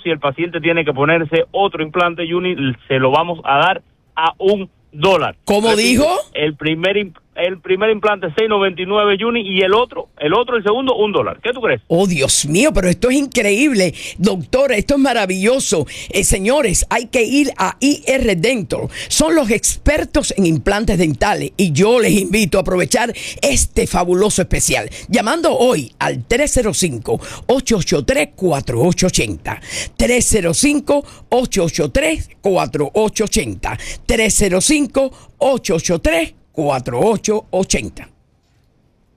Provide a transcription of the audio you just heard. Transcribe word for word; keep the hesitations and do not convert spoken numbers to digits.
si el paciente tiene que ponerse otro implante, Juni, se lo vamos a dar a un dólar. ¿Cómo Repito, dijo? El primer el primer implante seis noventa y nueve, Juni, y el otro, el otro, el segundo, un dólar. ¿Qué tú crees? Oh, Dios mío, pero esto es increíble. Doctor, esto es maravilloso. Eh, señores, hay que ir a I R Dental. Son los expertos en implantes dentales y yo les invito a aprovechar este fabuloso especial. Llamando hoy al tres cero cinco, ocho ocho tres, cuatro ocho ocho cero. tres cero cinco, ocho ocho tres, cuatro ocho ocho cero. tres cero cinco, ocho ocho tres, cuatro ocho ocho cero.